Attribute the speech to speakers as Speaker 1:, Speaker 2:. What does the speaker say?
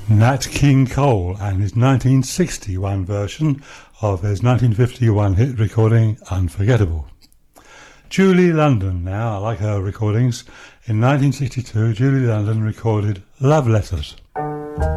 Speaker 1: Nat King Cole and his 1961 version of his 1951 hit recording Unforgettable. Julie London now, I like her recordings. In 1962, Julie London recorded Love Letters.